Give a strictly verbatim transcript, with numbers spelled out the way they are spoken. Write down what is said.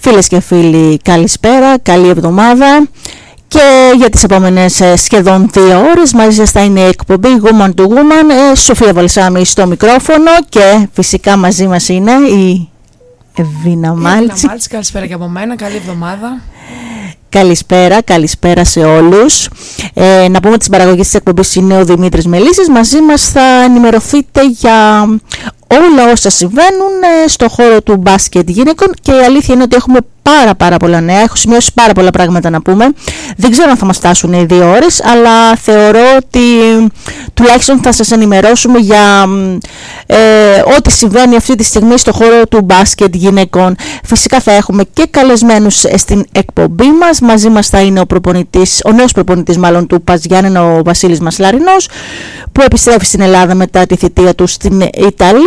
Φίλες και φίλοι, καλησπέρα, καλή εβδομάδα. Και για τις επόμενες σχεδόν δύο ώρες μαζί σας θα είναι η εκπομπή Woman to Woman, Σοφία Βαλσάμι στο μικρόφωνο και φυσικά μαζί μας είναι η Εβίνα Μάλτση. Καλησπέρα και από μένα, καλή εβδομάδα. Καλησπέρα, καλησπέρα σε όλους. Ε, να πούμε ότι στην παραγωγή της εκπομπής είναι ο Δημήτρης Μελίσης. Μαζί μας θα ενημερωθείτε για όλα όσα συμβαίνουν στο χώρο του μπάσκετ γυναικών και η αλήθεια είναι ότι έχουμε πάρα πάρα πολλά νέα, έχω σημειώσει πάρα πολλά πράγματα να πούμε. Δεν ξέρω αν θα μας φτάσουν οι δύο ώρες, αλλά θεωρώ ότι τουλάχιστον θα σας ενημερώσουμε για ε, ό,τι συμβαίνει αυτή τη στιγμή στο χώρο του μπάσκετ γυναικών. Φυσικά θα έχουμε και καλεσμένους στην εκπομπή μας. Μαζί μας θα είναι ο προπονητής, ο νέος προπονητής μάλλον του ΠΑΣ Γιάννενα, ο Βασίλης Μασλαρινός, που επιστρέφει στην Ελλάδα μετά τη θητεία του στην Ιταλία.